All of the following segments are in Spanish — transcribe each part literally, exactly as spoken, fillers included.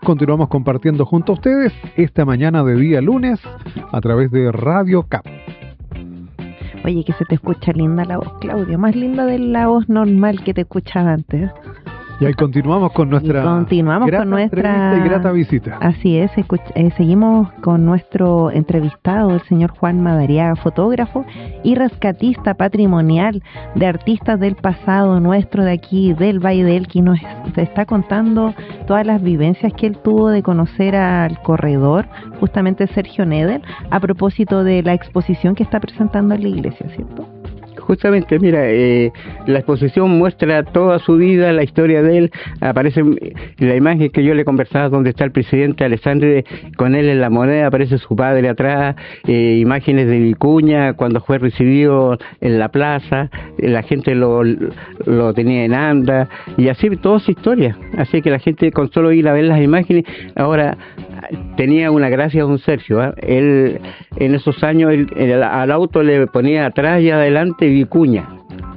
continuamos compartiendo junto a ustedes esta mañana de día lunes a través de Radio C A P. Oye, que se te escucha linda la voz, Claudio, más linda de la voz normal que te escuchaba antes. Y ahí continuamos con nuestra, y continuamos grata con nuestra y grata visita. Así es, escuch- eh, seguimos con nuestro entrevistado, el señor Juan Madariaga, fotógrafo y rescatista patrimonial de artistas del pasado nuestro de aquí, del Valle del Elqui. Nos se está contando todas las vivencias que él tuvo de conocer al corredor, justamente Sergio Nedel, a propósito de la exposición que está presentando en la iglesia, ¿cierto? Justamente, mira, eh, la exposición muestra toda su vida, la historia de él. Aparece la imagen que yo le conversaba donde está el presidente Alessandri, con él en la moneda, aparece su padre atrás, eh, imágenes de Vicuña cuando fue recibido en la plaza, eh, la gente lo, lo tenía en anda, y así toda su historia. Así que la gente con solo ir a ver las imágenes, ahora tenía una gracia don Sergio, ¿eh? Él en esos años él, él, al auto le ponía atrás y adelante Vicuña.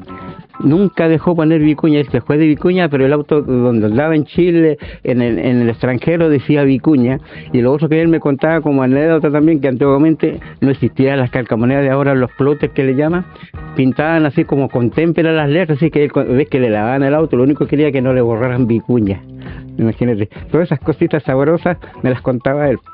Nunca dejó poner Vicuña, él se fue de Vicuña, pero el auto donde andaba en Chile, en el, en el extranjero, decía Vicuña. Y lo otro que él me contaba como anécdota también, que antiguamente no existían las calcamonedas de ahora, los plotters que le llaman, pintaban así como con témpera las letras, así que él, ves que le lavaban el auto, lo único que quería que no le borraran Vicuña. Imagínate, todas esas cositas sabrosas me las contaba él.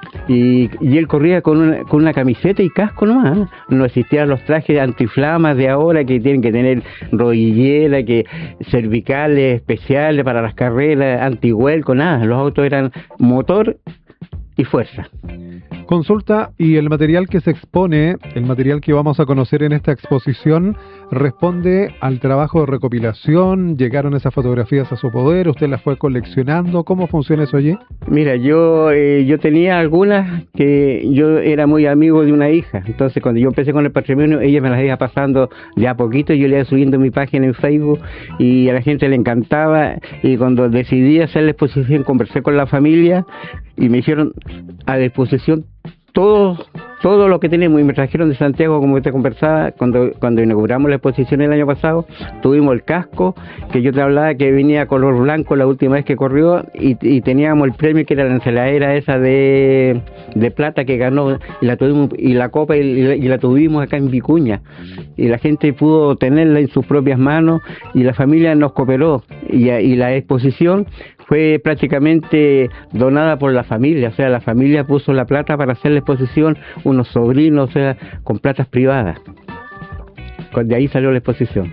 Y, y él corría con una, con una camiseta y casco nomás, ¿eh? No existían los trajes antiflamas de ahora que tienen que tener rodillera, que cervicales especiales para las carreras, antihuelco, nada. Los autos eran motor y fuerza. Consulta, y el material que se expone, el material que vamos a conocer en esta exposición, responde al trabajo de recopilación. ¿Llegaron esas fotografías a su poder? ¿Usted las fue coleccionando? ¿Cómo funciona eso allí? Mira, yo eh, yo tenía algunas que yo era muy amigo de una hija, entonces cuando yo empecé con el patrimonio, ella me las iba pasando de a poquito, yo le iba subiendo mi página en Facebook y a la gente le encantaba, y cuando decidí hacer la exposición conversé con la familia y me dijeron a disposición todo todo lo que tenemos, y me trajeron de Santiago, como te conversaba, cuando cuando inauguramos la exposición el año pasado, tuvimos el casco, que yo te hablaba que venía color blanco la última vez que corrió, y, y teníamos el premio que era la ensaladera esa de, de plata que ganó, y la tuvimos, y la copa, y, y la tuvimos acá en Vicuña, y la gente pudo tenerla en sus propias manos, y la familia nos cooperó, y, y la exposición fue prácticamente donada por la familia, o sea, la familia puso la plata para hacer la exposición, unos sobrinos, o sea, con platas privadas. De ahí salió la exposición.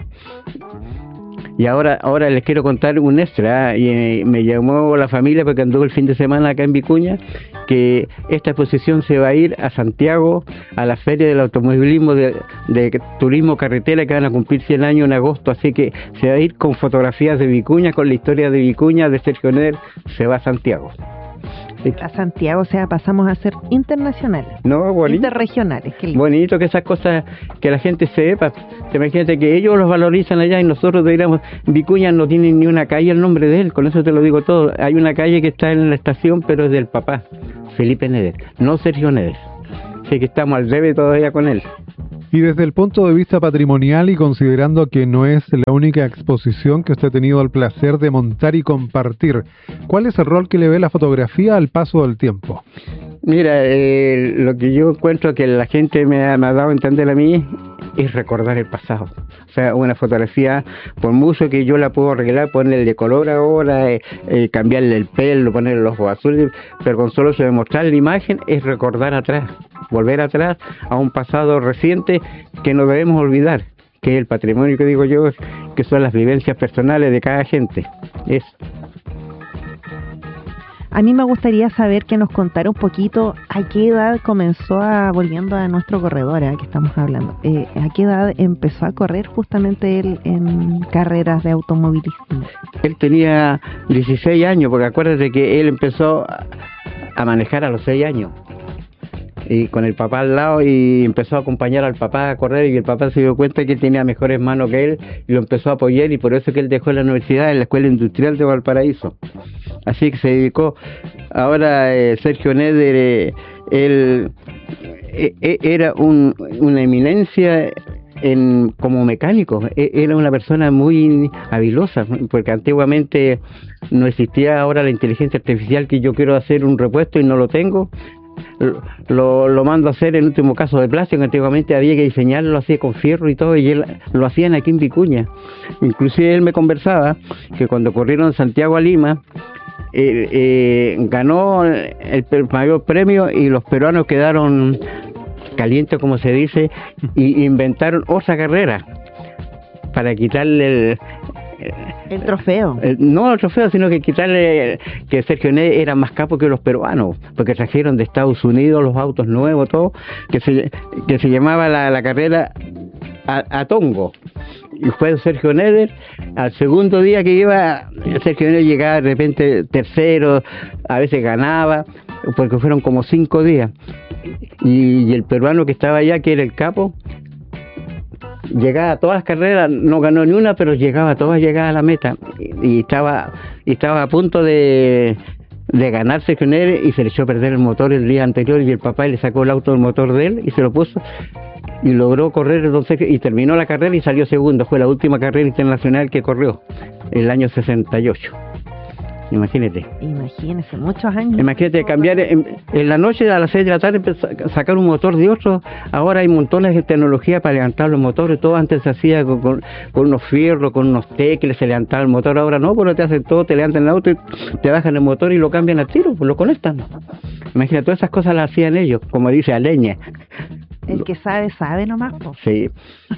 Y ahora ahora les quiero contar un extra, ¿eh? Y eh, me llamó la familia porque anduvo el fin de semana acá en Vicuña, que esta exposición se va a ir a Santiago, a la Feria del Automovilismo de, de Turismo Carretera, que van a cumplir cien años en agosto, así que se va a ir con fotografías de Vicuña, con la historia de Vicuña, de Sergio Nedel, se va a Santiago. A Santiago, o sea, pasamos a ser internacionales, no, bonito, interregionales. Qué lindo. Bonito que esas cosas, que la gente sepa. Imagínate que ellos los valorizan allá y nosotros diríamos, Vicuña no tiene ni una calle el nombre de él, con eso te lo digo todo. Hay una calle que está en la estación, pero es del papá, Felipe Nedel, no Sergio Nedel. Así que estamos al debe todavía con él. Y desde el punto de vista patrimonial, y considerando que no es la única exposición que usted ha tenido el placer de montar y compartir, ¿cuál es el rol que le ve la fotografía al paso del tiempo? Mira, eh, lo que yo encuentro que la gente me ha, me ha dado a entender a mí es recordar el pasado. O sea, una fotografía, por mucho que yo la puedo arreglar, ponerle de color ahora, eh, eh, cambiarle el pelo, ponerle los ojos azules, pero con solo mostrar la imagen es recordar atrás, volver atrás a un pasado reciente que no debemos olvidar, que es el patrimonio que digo yo, que son las vivencias personales de cada gente. Es A mí me gustaría saber que nos contara un poquito a qué edad comenzó a, volviendo a nuestro corredor, ¿eh? Que estamos hablando, eh, a qué edad empezó a correr justamente él en carreras de automovilismo. Él tenía dieciséis años, porque acuérdate que él empezó a manejar a los seis años. Y con el papá al lado, y empezó a acompañar al papá a correr, y el papá se dio cuenta que él tenía mejores manos que él y lo empezó a apoyar, y por eso que él dejó la universidad en la Escuela Industrial de Valparaíso. Así que se dedicó. Ahora eh, Sergio Nedel, eh, él eh, eh, era un, una eminencia en, como mecánico. E- era una persona muy habilosa, porque antiguamente no existía ahora la inteligencia artificial, que yo quiero hacer un repuesto y no lo tengo. Lo, lo mando a hacer en último caso de plástico. Antiguamente había que diseñarlo así con fierro y todo, y él lo hacían aquí en Vicuña. Inclusive él me conversaba que cuando corrieron de Santiago a Lima, eh, eh, ganó el, el mayor premio y los peruanos quedaron calientes, como se dice, y inventaron otra carrera para quitarle el, el trofeo. el, no el trofeo, sino que quitarle que Sergio Ned era más capo que los peruanos, porque trajeron de Estados Unidos los autos nuevos, todo, que se, que se llamaba la, la carrera a, a Tongo. Y fue Sergio Neder. Al segundo día que iba, Sergio Neder llegaba de repente tercero, a veces ganaba, porque fueron como cinco días. Y, y el peruano que estaba allá, que era el capo, llegaba a todas las carreras, no ganó ni una, pero llegaba a todas, llegaba a la meta. Y, y estaba y estaba a punto de, de ganar Sergio Neder, y se le echó a perder el motor el día anterior, y el papá le sacó el auto del motor de él y se lo puso. Y logró correr don Sergio, y terminó la carrera y salió segundo. Fue la última carrera internacional que corrió, el año sesenta y ocho. Imagínate. Imagínese, muchos años. Imagínate cambiar en, en la noche a las seis de la tarde, empezar, sacar un motor de otro. Ahora hay montones de tecnología para levantar los motores. Todo antes se hacía con, con, con unos fierros, con unos tecles, se levantaba el motor. Ahora no, pero te hacen todo, te levantan el auto, y te bajan el motor y lo cambian al tiro, pues lo conectan. Imagínate, todas esas cosas las hacían ellos, como dice a leña. El que sabe, sabe nomás, po. Sí.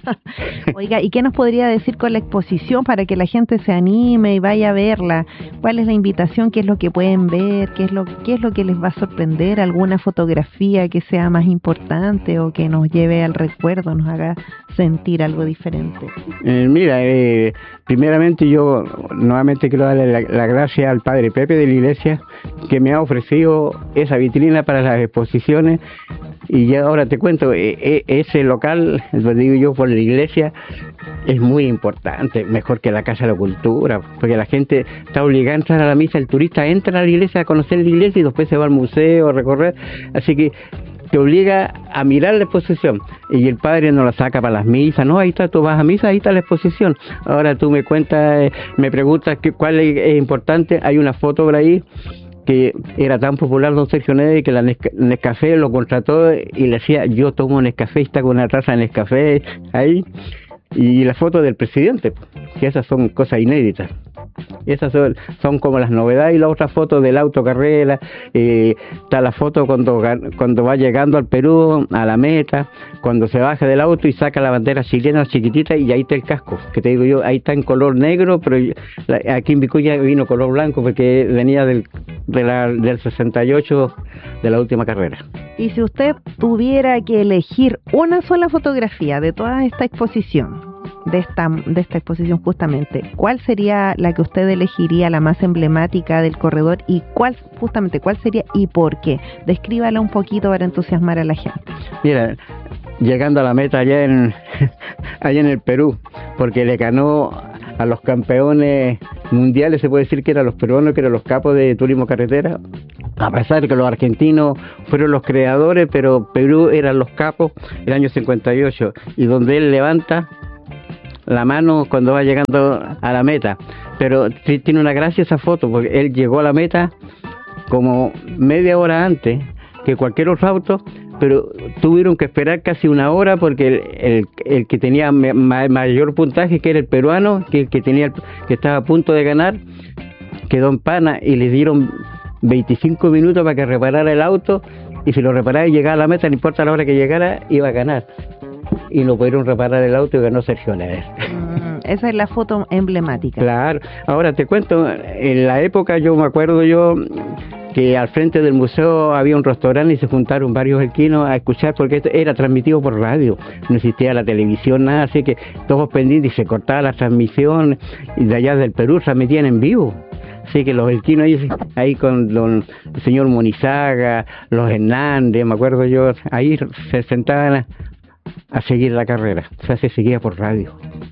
Oiga, ¿y qué nos podría decir con la exposición para que la gente se anime y vaya a verla? ¿Cuál es la invitación? ¿Qué es lo que pueden ver? ¿Qué es lo, qué es lo que les va a sorprender? ¿Alguna fotografía que sea más importante o que nos lleve al recuerdo, nos haga sentir algo diferente? Eh, mira, eh, primeramente yo nuevamente quiero darle la, la gracia al padre Pepe de la iglesia, que me ha ofrecido esa vitrina para las exposiciones. Y ya ahora te cuento, eh, ese local, lo digo yo por la iglesia, es muy importante, mejor que la Casa de la Cultura, porque la gente está obligada a entrar a la misa, el turista entra a la iglesia a conocer la iglesia y después se va al museo a recorrer, así que te obliga a mirar la exposición, y el padre no la saca para las misas, no, ahí está, tú vas a misa, ahí está la exposición. Ahora tú me cuentas, eh, me preguntas que, cuál es, es importante, hay una foto por ahí, que era tan popular don Sergio Neder, que la Nescafé lo contrató y le decía, yo tomo Nescafé, y está con una taza de Nescafé ahí, y la foto del presidente, que esas son cosas inéditas. Esas son, son como las novedades. Y la otra foto del auto carrera, eh, está la foto cuando, cuando va llegando al Perú, a la meta, cuando se baja del auto y saca la bandera chilena chiquitita, y ahí está el casco, que te digo yo, ahí está en color negro, pero la, aquí en Vicuña vino color blanco porque venía del, de la, del sesenta y ocho, de la última carrera. Y si usted tuviera que elegir una sola fotografía de toda esta exposición, de esta de esta exposición justamente, ¿cuál sería la que usted elegiría, la más emblemática del corredor, y cuál justamente cuál sería y por qué? Descríbala un poquito para entusiasmar a la gente. Mira, llegando a la meta allá en allá en el Perú, porque le ganó a los campeones mundiales, se puede decir que eran los peruanos, que eran los capos de turismo carretera, a pesar de que los argentinos fueron los creadores, pero Perú eran los capos el año cincuenta y ocho, y donde él levanta la mano cuando va llegando a la meta. Pero tiene una gracia esa foto, porque él llegó a la meta como media hora antes que cualquier otro auto, pero tuvieron que esperar casi una hora, porque el, el, el que tenía ma, mayor puntaje, que era el peruano, que, que, tenía, que estaba a punto de ganar, quedó en pana, y le dieron veinticinco minutos para que reparara el auto, y si lo reparaba y llegaba a la meta, no importa la hora que llegara, iba a ganar. Y no pudieron reparar el auto y ganó Sergio Neder. Mm, esa es la foto emblemática. Claro. Ahora te cuento, en la época yo me acuerdo yo que al frente del museo había un restaurante y se juntaron varios elquinos a escuchar, porque esto era transmitido por radio, no existía la televisión, nada, así que todos pendientes, y se cortaba la transmisión, y de allá del Perú transmitían en vivo. Así que los elquinos ahí, ahí con don, el señor Monizaga, los Hernández, me acuerdo yo, ahí se sentaban a, a seguir la carrera, o sea, se seguía por radio.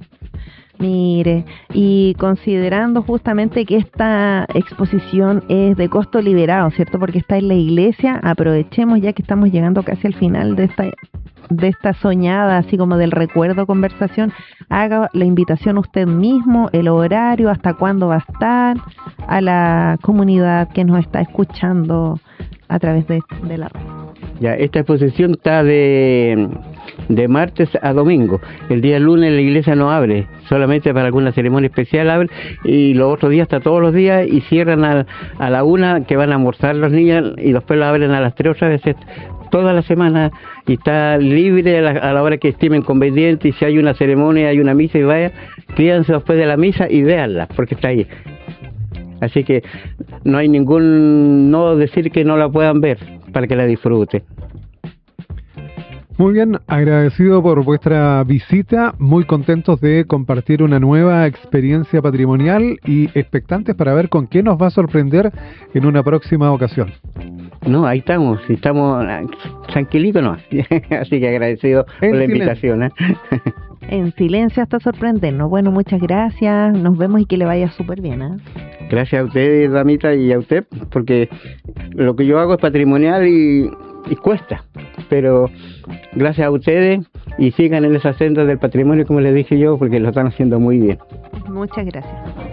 Mire, y considerando justamente que esta exposición es de costo liberado, ¿cierto? Porque está en la iglesia, aprovechemos ya que estamos llegando casi al final de esta de esta soñada, así como del recuerdo conversación, haga la invitación usted mismo, el horario, hasta cuándo va a estar, a la comunidad que nos está escuchando a través de, de la red. Ya, esta exposición está de, de martes a domingo. El día lunes la iglesia no abre, solamente para alguna ceremonia especial abre, y los otros días está todos los días y cierran a, a la una, que van a almorzar los niños, y después la abren a las tres otra vez toda la semana, y está libre a la, a la hora que estimen conveniente, y si hay una ceremonia, hay una misa y vayan, pídanse después de la misa y véanla, porque está ahí. Así que no hay ningún, no decir que no la puedan ver, para que la disfruten. Muy bien, agradecido por vuestra visita, muy contentos de compartir una nueva experiencia patrimonial y expectantes para ver con qué nos va a sorprender en una próxima ocasión. No, ahí estamos, estamos tranquilitos, ¿no? Así que agradecido en por la silencio. invitación, ¿eh? En silencio hasta sorprendernos. Bueno, muchas gracias, nos vemos y que le vaya súper bien, ¿eh? Gracias a usted, damita, y a usted, porque lo que yo hago es patrimonial y, y cuesta, pero gracias a ustedes, y sigan en esa senda del patrimonio, como les dije yo, porque lo están haciendo muy bien. Muchas gracias.